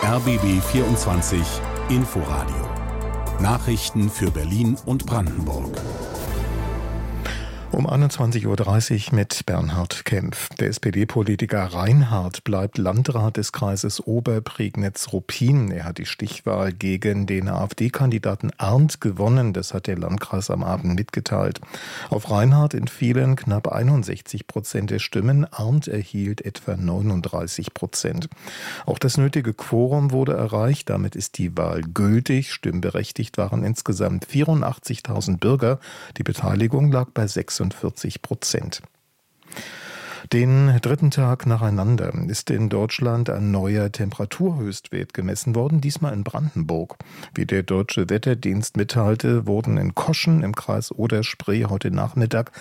RBB 24 Inforadio. Nachrichten für Berlin und Brandenburg. Um 21.30 Uhr mit Bernhard Kempf. Der SPD-Politiker Reinhardt bleibt Landrat des Kreises Oberprignitz-Ruppin. Er hat die Stichwahl gegen den AfD-Kandidaten Arndt gewonnen. Das hat der Landkreis am Abend mitgeteilt. Auf Reinhardt entfielen knapp 61% der Stimmen. Arndt erhielt etwa 39%. Auch das nötige Quorum wurde erreicht. Damit ist die Wahl gültig. Stimmberechtigt waren insgesamt 84.000 Bürger. Die Beteiligung lag bei 46%. Den dritten Tag nacheinander ist in Deutschland ein neuer Temperaturhöchstwert gemessen worden, diesmal in Brandenburg. Wie der Deutsche Wetterdienst mitteilte, wurden in Koschen im Kreis Oder-Spree heute Nachmittag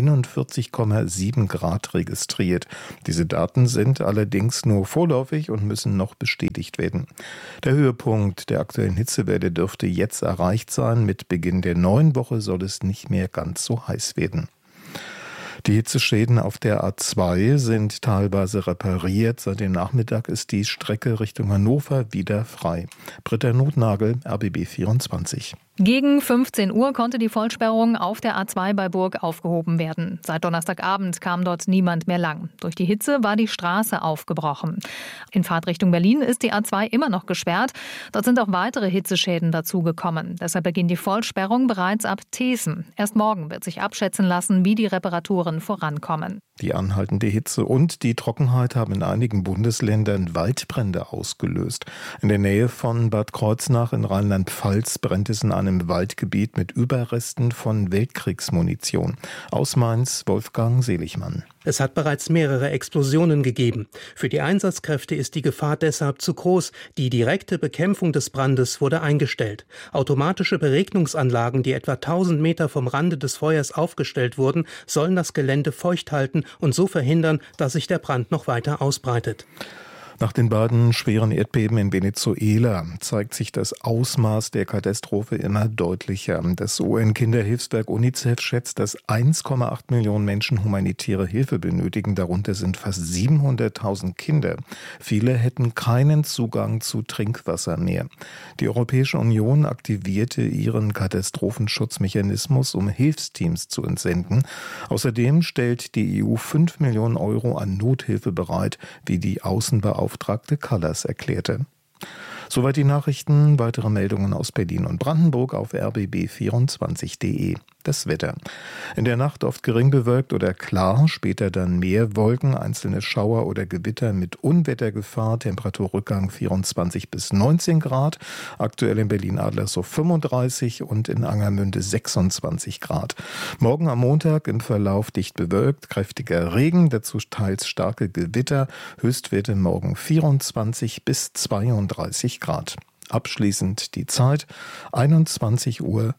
41,7 Grad registriert. Diese Daten sind allerdings nur vorläufig und müssen noch bestätigt werden. Der Höhepunkt der aktuellen Hitzewelle dürfte jetzt erreicht sein. Mit Beginn der neuen Woche soll es nicht mehr ganz so heiß werden. Die Hitzeschäden auf der A2 sind teilweise repariert. Seit dem Nachmittag ist die Strecke Richtung Hannover wieder frei. Britta Notnagel, RBB 24. Gegen 15 Uhr konnte die Vollsperrung auf der A2 bei Burg aufgehoben werden. Seit Donnerstagabend kam dort niemand mehr lang. Durch die Hitze war die Straße aufgebrochen. In Fahrtrichtung Berlin ist die A2 immer noch gesperrt. Dort sind auch weitere Hitzeschäden dazugekommen. Deshalb beginnt die Vollsperrung bereits ab Teeßen. Erst morgen wird sich abschätzen lassen, wie die Reparaturen vorankommen. Die anhaltende Hitze und die Trockenheit haben in einigen Bundesländern Waldbrände ausgelöst. In der Nähe von Bad Kreuznach in Rheinland-Pfalz brennt es in einem Waldgebiet mit Überresten von Weltkriegsmunition. Aus Mainz, Wolfgang Seligmann. Es hat bereits mehrere Explosionen gegeben. Für die Einsatzkräfte ist die Gefahr deshalb zu groß. Die direkte Bekämpfung des Brandes wurde eingestellt. Automatische Beregnungsanlagen, die etwa 1000 Meter vom Rande des Feuers aufgestellt wurden, sollen das Gelände feucht halten und so verhindern, dass sich der Brand noch weiter ausbreitet. Nach den beiden schweren Erdbeben in Venezuela zeigt sich das Ausmaß der Katastrophe immer deutlicher. Das UN-Kinderhilfswerk UNICEF schätzt, dass 1,8 Millionen Menschen humanitäre Hilfe benötigen. Darunter sind fast 700.000 Kinder. Viele hätten keinen Zugang zu Trinkwasser mehr. Die Europäische Union aktivierte ihren Katastrophenschutzmechanismus, um Hilfsteams zu entsenden. Außerdem stellt die EU 5 Millionen Euro an Nothilfe bereit, wie die Außenbeauftragte Kallas erklärte. Soweit die Nachrichten. Weitere Meldungen aus Berlin und Brandenburg auf rbb24.de. Das Wetter. In der Nacht oft gering bewölkt oder klar, später dann mehr Wolken, einzelne Schauer oder Gewitter mit Unwettergefahr, Temperaturrückgang 24 bis 19 Grad, aktuell in Berlin-Adlershof 35 und in Angermünde 26 Grad. Morgen am Montag im Verlauf dicht bewölkt, kräftiger Regen, dazu teils starke Gewitter, Höchstwerte morgen 24 bis 32 Grad. Abschließend die Zeit 21:33 Uhr.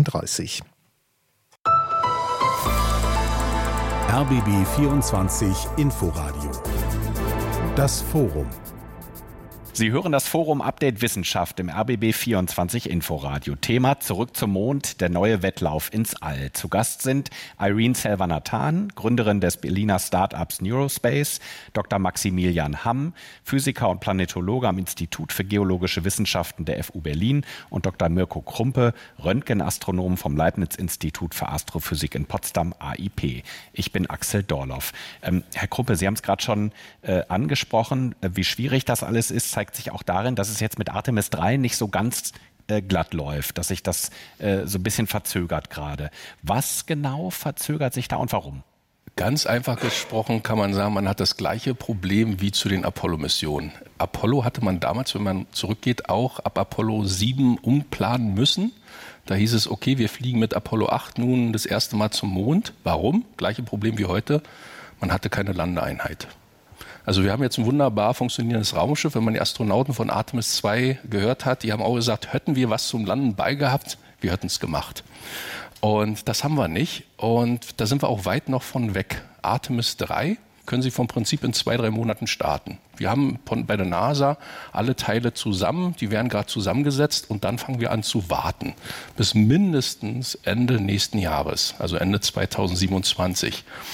RBB 24 Inforadio. Das Forum. Sie hören das Forum Update Wissenschaft im RBB 24 Inforadio. Thema: Zurück zum Mond, der neue Wettlauf ins All. Zu Gast sind Irene Selvanathan, Gründerin des Berliner Startups Neurospace, Dr. Maximilian Hamm, Physiker und Planetologe am Institut für Geologische Wissenschaften der FU Berlin, und Dr. Mirko Krumpe, Röntgenastronom vom Leibniz-Institut für Astrophysik in Potsdam, AIP. Ich bin Axel Dorloff. Herr Krumpe, Sie haben es gerade schon angesprochen, wie schwierig das alles ist, zeigt sich auch darin, dass es jetzt mit Artemis 3 nicht so ganz glatt läuft, dass sich das so ein bisschen verzögert gerade. Was genau verzögert sich da und warum? Ganz einfach gesprochen kann man sagen, man hat das gleiche Problem wie zu den Apollo-Missionen. Apollo hatte man damals, wenn man zurückgeht, auch ab Apollo 7 umplanen müssen. Da hieß es, okay, wir fliegen mit Apollo 8 nun das erste Mal zum Mond. Warum? Gleiche Problem wie heute. Man hatte keine Landeeinheit. Also wir haben jetzt ein wunderbar funktionierendes Raumschiff. Wenn man die Astronauten von Artemis 2 gehört hat, die haben auch gesagt, hätten wir was zum Landen beigehabt, wir hätten es gemacht. Und das haben wir nicht. Und da sind wir auch weit noch von weg. Artemis 3 können Sie vom Prinzip in 2-3 Monaten starten. Wir haben bei der NASA alle Teile zusammen, die werden gerade zusammengesetzt und dann fangen wir an zu warten. Bis mindestens Ende nächsten Jahres, also Ende 2027.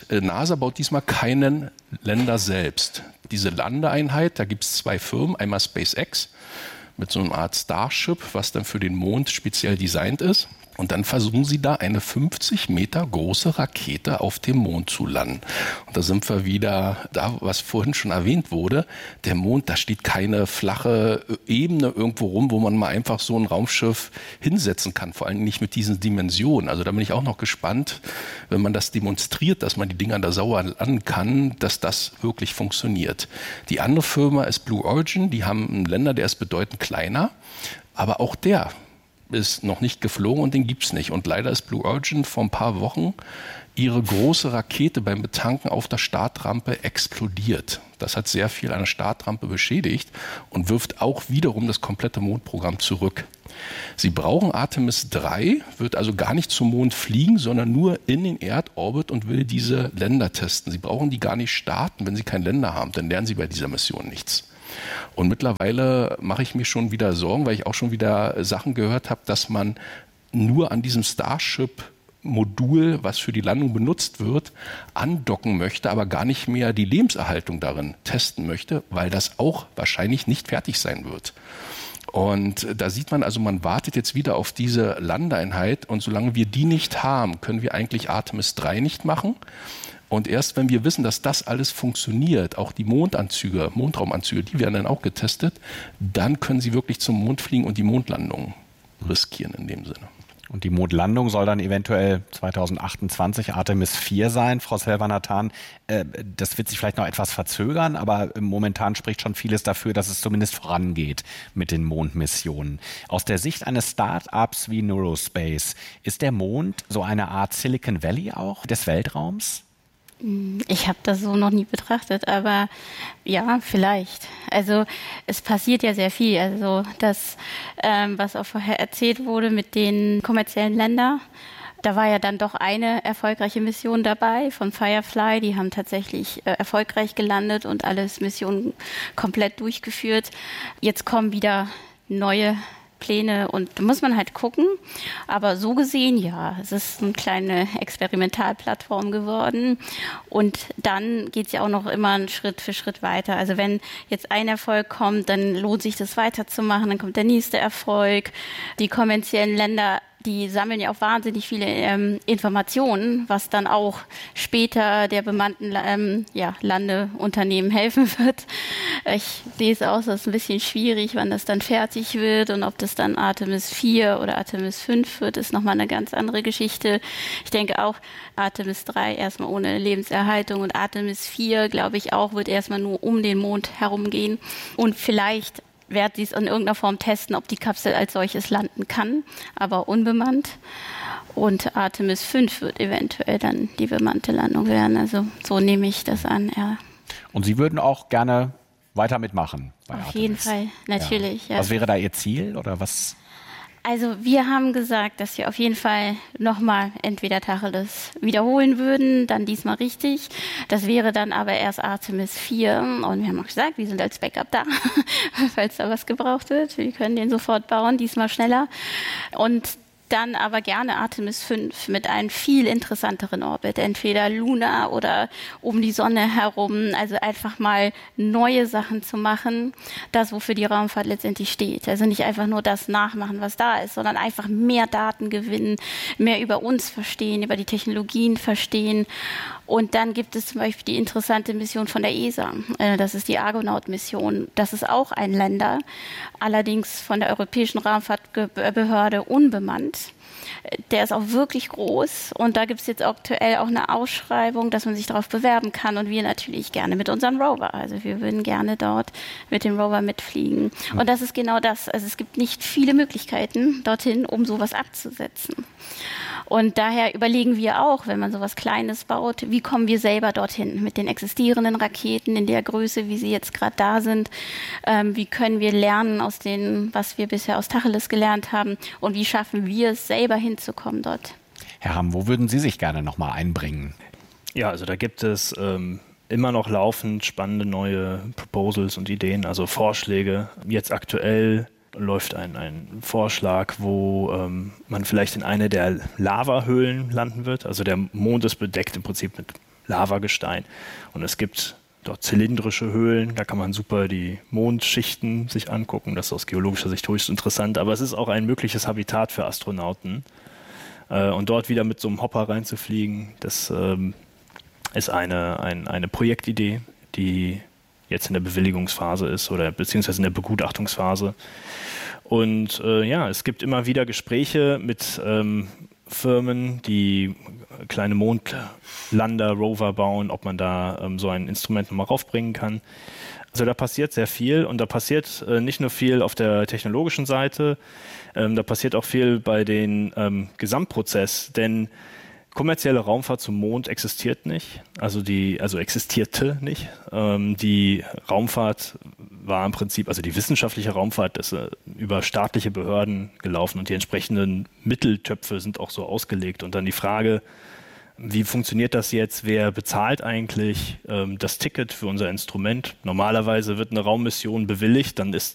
NASA baut diesmal keinen Lander selbst. Diese Landeeinheit, da gibt es 2 Firmen, einmal SpaceX mit so einer Art Starship, was dann für den Mond speziell designt ist. Und dann versuchen sie da eine 50 Meter große Rakete auf dem Mond zu landen. Und da sind wir wieder da, was vorhin schon erwähnt wurde. Der Mond, da steht keine flache Ebene irgendwo rum, wo man mal einfach so ein Raumschiff hinsetzen kann. Vor allem nicht mit diesen Dimensionen. Also da bin ich auch noch gespannt, wenn man das demonstriert, dass man die Dinger da sauber landen kann, dass das wirklich funktioniert. Die andere Firma ist Blue Origin. Die haben einen Lander, der ist bedeutend kleiner. Aber auch der ist noch nicht geflogen und den gibt es nicht. Und leider ist Blue Origin vor ein paar Wochen ihre große Rakete beim Betanken auf der Startrampe explodiert. Das hat sehr viel an der Startrampe beschädigt und wirft auch wiederum das komplette Mondprogramm zurück. Sie brauchen Artemis 3, wird also gar nicht zum Mond fliegen, sondern nur in den Erdorbit und will diese Länder testen. Sie brauchen die gar nicht starten, wenn sie keinen Länder haben. Dann lernen sie bei dieser Mission nichts. Und mittlerweile mache ich mir schon wieder Sorgen, weil ich auch schon wieder Sachen gehört habe, dass man nur an diesem Starship-Modul, was für die Landung benutzt wird, andocken möchte, aber gar nicht mehr die Lebenserhaltung darin testen möchte, weil das auch wahrscheinlich nicht fertig sein wird. Und da sieht man also, man wartet jetzt wieder auf diese Landeeinheit und solange wir die nicht haben, können wir eigentlich Artemis 3 nicht machen. Und erst wenn wir wissen, dass das alles funktioniert, auch die Mondraumanzüge, die werden dann auch getestet, dann können sie wirklich zum Mond fliegen und die Mondlandung riskieren in dem Sinne. Und die Mondlandung soll dann eventuell 2028 Artemis 4 sein, Frau Selvanathan. Das wird sich vielleicht noch etwas verzögern, aber momentan spricht schon vieles dafür, dass es zumindest vorangeht mit den Mondmissionen. Aus der Sicht eines Start-ups wie Neurospace, ist der Mond so eine Art Silicon Valley auch des Weltraums? Ich habe das so noch nie betrachtet, aber ja, vielleicht. Also es passiert ja sehr viel. Also das, was auch vorher erzählt wurde mit den kommerziellen Ländern, da war ja dann doch eine erfolgreiche Mission dabei von Firefly. Die haben tatsächlich erfolgreich gelandet und alles Missionen komplett durchgeführt. Jetzt kommen wieder neue Pläne und da muss man halt gucken. Aber so gesehen, ja, es ist eine kleine Experimentalplattform geworden. Und dann geht es ja auch noch immer einen Schritt für Schritt weiter. Also wenn jetzt ein Erfolg kommt, dann lohnt sich das weiterzumachen. Dann kommt der nächste Erfolg. Die kommerziellen Länder, die sammeln ja auch wahnsinnig viele Informationen, was dann auch später der bemannten Landeunternehmen helfen wird. Ich sehe es aus, das ist ein bisschen schwierig, wann das dann fertig wird und ob das dann Artemis 4 oder Artemis 5 wird, ist nochmal eine ganz andere Geschichte. Ich denke auch Artemis 3 erstmal ohne Lebenserhaltung und Artemis 4, glaube ich auch, wird erstmal nur um den Mond herumgehen und vielleicht werden sie es in irgendeiner Form testen, ob die Kapsel als solches landen kann, aber unbemannt. Und Artemis 5 wird eventuell dann die bemannte Landung werden. Also so nehme ich das an, ja. Und Sie würden auch gerne weiter mitmachen bei Auf Artemis? jeden Fall, natürlich. Ja. Was wäre da Ihr Ziel oder was? Also wir haben gesagt, dass wir auf jeden Fall nochmal entweder Tacheles wiederholen würden, dann diesmal richtig. Das wäre dann aber erst Artemis 4 und wir haben auch gesagt, wir sind als Backup da, falls da was gebraucht wird. Wir können den sofort bauen, diesmal schneller. Und dann aber gerne Artemis 5 mit einem viel interessanteren Orbit, entweder Luna oder um die Sonne herum, also einfach mal neue Sachen zu machen, das, wofür die Raumfahrt letztendlich steht. Also nicht einfach nur das nachmachen, was da ist, sondern einfach mehr Daten gewinnen, mehr über uns verstehen, über die Technologien verstehen. Und dann gibt es zum Beispiel die interessante Mission von der ESA. Das ist die Argonaut-Mission. Das ist auch ein Lander, allerdings von der Europäischen Raumfahrtbehörde unbemannt. Der ist auch wirklich groß und da gibt es jetzt aktuell auch eine Ausschreibung, dass man sich darauf bewerben kann und wir natürlich gerne mit unserem Rover. Also wir würden gerne dort mit dem Rover mitfliegen. Und das ist genau das. Also es gibt nicht viele Möglichkeiten dorthin, um sowas abzusetzen. Und daher überlegen wir auch, wenn man sowas Kleines baut, wie kommen wir selber dorthin mit den existierenden Raketen in der Größe, wie sie jetzt gerade da sind. Wie können wir lernen aus dem, was wir bisher aus Tacheles gelernt haben und wie schaffen wir es selber hinzukommen dort. Herr Hamm, wo würden Sie sich gerne nochmal einbringen? Ja, also da gibt es immer noch laufend spannende neue Proposals und Ideen, also Vorschläge. Jetzt aktuell läuft ein Vorschlag, wo man vielleicht in eine der Lavahöhlen landen wird. Also der Mond ist bedeckt im Prinzip mit Lavagestein. Und es gibt dort zylindrische Höhlen, da kann man super die Mondschichten sich angucken. Das ist aus geologischer Sicht höchst interessant. Aber es ist auch ein mögliches Habitat für Astronauten. Und dort wieder mit so einem Hopper reinzufliegen, das ist eine Projektidee, die jetzt in der Bewilligungsphase ist oder beziehungsweise in der Begutachtungsphase. Und es gibt immer wieder Gespräche mit Firmen, die kleine Mondlander, Rover bauen, ob man da so ein Instrument nochmal raufbringen kann. Also da passiert sehr viel und da passiert nicht nur viel auf der technologischen Seite, da passiert auch viel bei den Gesamtprozess, denn kommerzielle Raumfahrt zum Mond existiert nicht, also existierte nicht. Die Raumfahrt war im Prinzip, also die wissenschaftliche Raumfahrt ist über staatliche Behörden gelaufen und die entsprechenden Mitteltöpfe sind auch so ausgelegt. Und dann die Frage, wie funktioniert das jetzt? Wer bezahlt eigentlich das Ticket für unser Instrument? Normalerweise wird eine Raummission bewilligt, dann ist